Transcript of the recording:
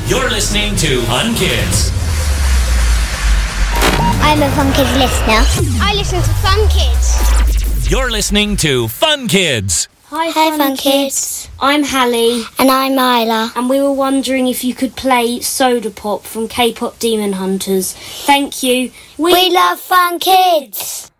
You're listening to Fun Kids. I'm a Fun Kids listener. I listen to Fun Kids. You're listening to Fun Kids. Hi, Fun Kids. I'm Hallie. And I'm Isla. And we were wondering if you could play Soda Pop from K-Pop Demon Hunters. Thank you. We love Fun Kids.